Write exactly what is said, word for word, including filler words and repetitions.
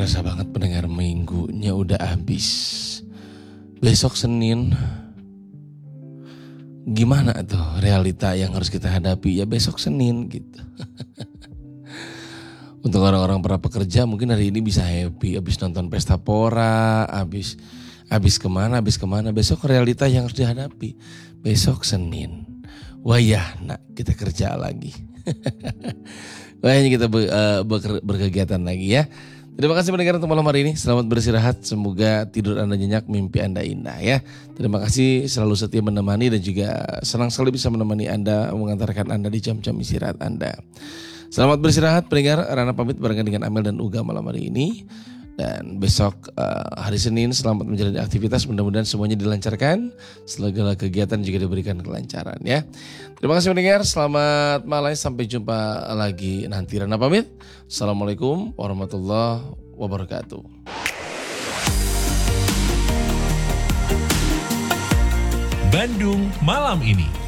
kerasa banget pendengar, minggunya udah habis. Besok Senin, gimana tuh realita yang harus kita hadapi? Ya besok Senin gitu. Untuk orang-orang para pekerja mungkin hari ini bisa happy, habis nonton pesta pora, habis habis kemana, habis kemana. Besok realita yang harus dihadapi. Besok Senin, wah ya nak kita kerja lagi. Wahnya kita ber, uh, ber, berkegiatan lagi ya. Terima kasih mendengar untuk malam hari ini. Selamat beristirahat. Semoga tidur Anda nyenyak, mimpi Anda indah ya. Terima kasih selalu setia menemani dan juga senang sekali bisa menemani Anda, mengantarkan Anda di jam-jam istirahat Anda. Selamat beristirahat pendengar. Rana pamit barengan dengan Amel dan Uga malam hari ini. Dan besok uh, hari Senin selamat menjalani aktivitas. Mudah-mudahan semuanya dilancarkan. Segala kegiatan juga diberikan kelancaran ya. Terima kasih mendengar. Selamat malam. Sampai jumpa lagi nanti. Rana pamit. Assalamualaikum warahmatullahi wabarakatuh. Bandung malam ini.